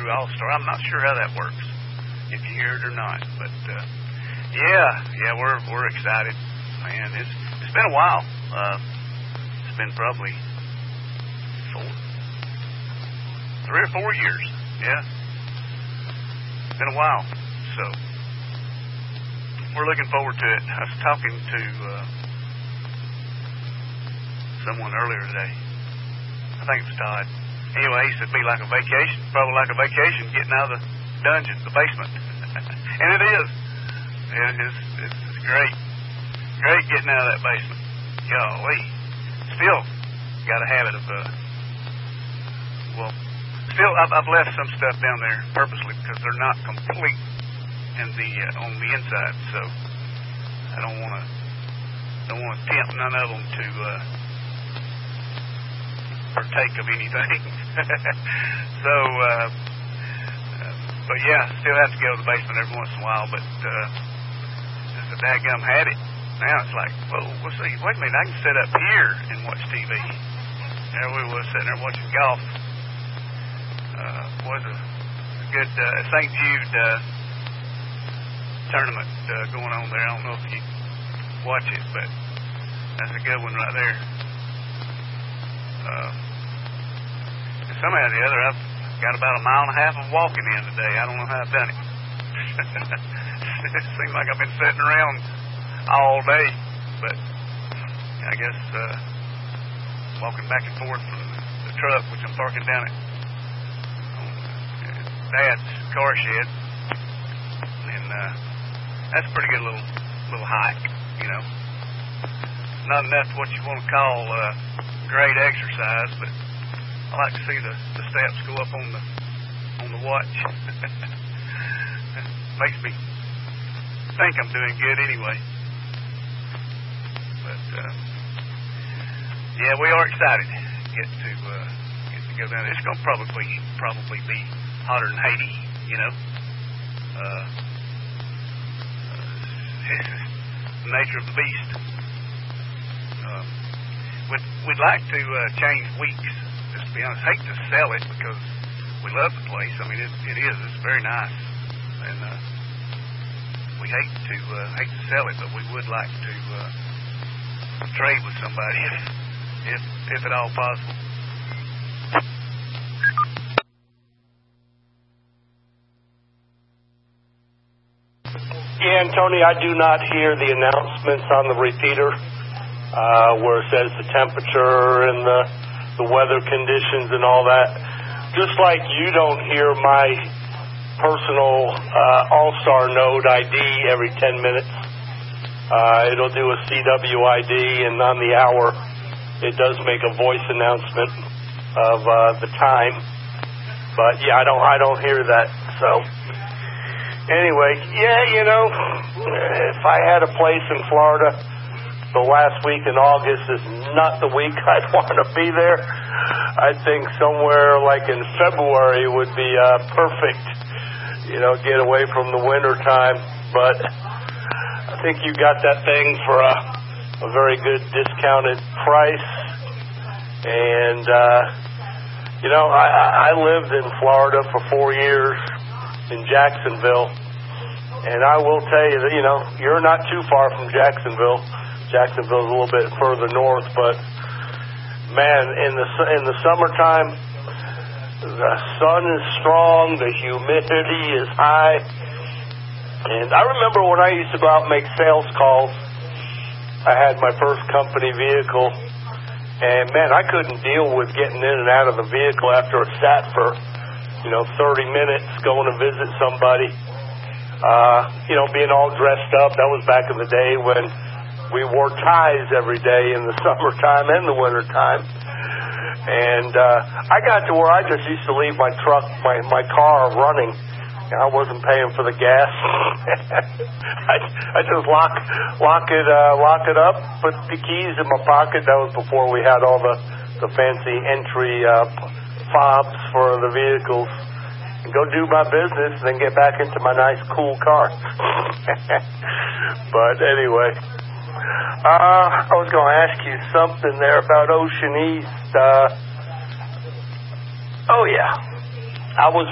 through All-Star. I'm not sure how that works, if you hear it or not. But yeah, we're excited, man. It's been a while. It's been probably 3 or 4 years. Yeah, it's been a while. So we're looking forward to it. I was talking to someone earlier today. I think it was Todd. Anyway, he said it'd be like a vacation, probably like a vacation getting out of the dungeon, the basement. And it is. It's great. Great getting out of that basement. Golly. Still got a habit of, I've left some stuff down there purposely because they're not complete on the inside. So I don't want to tempt none of them to partake of anything. So, but yeah, still have to go to the basement every once in a while. But just a dadgum habit. Now it's like, whoa, wait a minute, I can sit up here and watch TV. There we were sitting there watching golf. Was a good St. Jude tournament going on there. I don't know if you watch it, but that's a good one right there. Somehow or the other, I've got about a mile and a half of walking in today. I don't know how I've done it. It seems like I've been sitting around all day, but I guess walking back and forth from the truck, which I'm parking down at Dad's car shed, and that's a pretty good little hike, you know. Not enough what you want to call great exercise, but I like to see the steps go up on the watch. Makes me think I'm doing good anyway. But yeah, we are excited to get to go down there. It's going to probably be hotter than Haiti, you know. The nature of the beast. We'd like to change weeks. Just to be honest, hate to sell it because we love the place. I mean, it is. It's very nice, and we hate to sell it, but we would like to trade with somebody if at all possible. Yeah, and Tony, I do not hear the announcements on the repeater where it says the temperature and the weather conditions and all that. Just like you don't hear my personal All-Star Node ID every 10 minutes. It'll do a CWID, and on the hour, it does make a voice announcement of the time. But yeah, I don't hear that. So anyway, yeah, you know, if I had a place in Florida, the last week in August is not the week I'd want to be there. I think somewhere like in February would be perfect, you know, get away from the winter time. But I think you got that thing for a very good discounted price. And, you know, I lived in Florida for 4 years in Jacksonville. And I will tell you that, you know, you're not too far from Jacksonville. Jacksonville's a little bit further north, but man, in the summertime, the sun is strong, the humidity is high, and I remember when I used to go out and make sales calls. I had my first company vehicle, and man, I couldn't deal with getting in and out of the vehicle after it sat for, you know, 30 minutes going to visit somebody. You know, being all dressed up. That was back in the day when we wore ties every day in the summertime and the wintertime. And I got to where I just used to leave my car running. I wasn't paying for the gas. I just lock it up, put the keys in my pocket. That was before we had all the fancy entry fobs for the vehicles. And go do my business and then get back into my nice, cool car. But anyway, I was going to ask you something there about Ocean East. Oh, yeah. I was